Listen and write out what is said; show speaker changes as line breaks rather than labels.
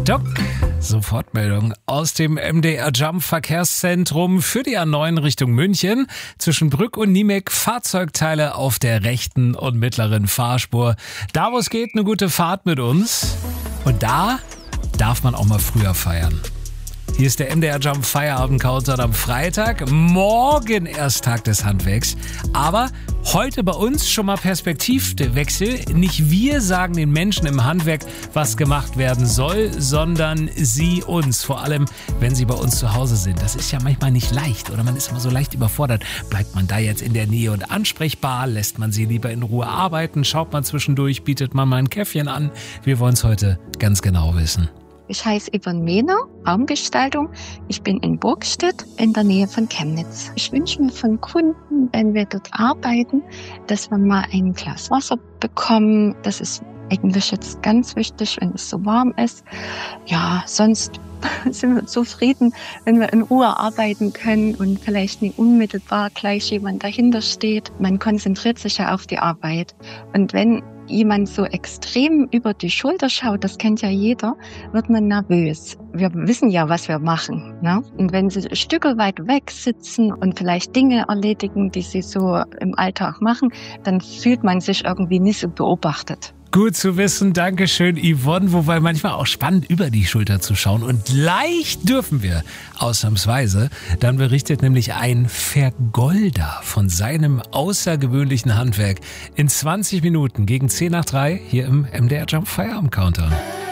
Achtung! Sofortmeldung aus dem MDR Jump Verkehrszentrum für die A9 Richtung München. Zwischen Brück und Niemek Fahrzeugteile auf der rechten und mittleren Fahrspur. Da, wo es geht, eine gute Fahrt mit uns. Und da darf man auch mal früher feiern. Hier ist der MDR Jump Feierabend Countdown am Freitag. Morgen erst Tag des Handwerks. Aber heute bei uns schon mal Perspektivwechsel. Nicht wir sagen den Menschen im Handwerk, was gemacht werden soll, sondern sie uns. Vor allem, wenn sie bei uns zu Hause sind. Das ist ja manchmal nicht leicht oder man ist immer so leicht überfordert. Bleibt man da jetzt in der Nähe und ansprechbar? Lässt man sie lieber in Ruhe arbeiten? Schaut man zwischendurch? Bietet man mal ein Käffchen an? Wir wollen es heute ganz genau wissen.
Ich heiße Yvonne Mehner, Raumgestaltung. Ich bin in Burgstedt in der Nähe von Chemnitz. Ich wünsche mir von Kunden, wenn wir dort arbeiten, dass wir mal ein Glas Wasser bekommen. Das ist eigentlich jetzt ganz wichtig, wenn es so warm ist. Ja, sonst sind wir zufrieden, wenn wir in Ruhe arbeiten können und vielleicht nicht unmittelbar gleich jemand dahinter steht. Man konzentriert sich ja auf die Arbeit. Und wenn jemand so extrem über die Schulter schaut, das kennt ja jeder, wird man nervös. Wir wissen ja, was wir machen, ne? Und wenn sie Stücke weit weg sitzen und vielleicht Dinge erledigen, die sie so im Alltag machen, dann fühlt man sich irgendwie nicht so beobachtet.
Gut zu wissen, Dankeschön Yvonne, wobei manchmal auch spannend über die Schulter zu schauen und gleich dürfen wir, ausnahmsweise, dann berichtet nämlich ein Vergolder von seinem außergewöhnlichen Handwerk in 20 Minuten gegen 10 nach 3 hier im MDR Jump Feierabend Countdown.